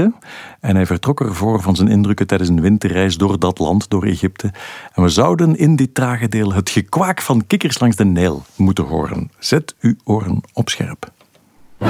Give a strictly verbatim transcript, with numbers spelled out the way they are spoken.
Egypte. En hij vertrok ervoor van zijn indrukken tijdens een winterreis door dat land, door Egypte. En we zouden in dit trage deel het gekwaak van kikkers langs de Nijl moeten horen. Zet uw oren op scherp.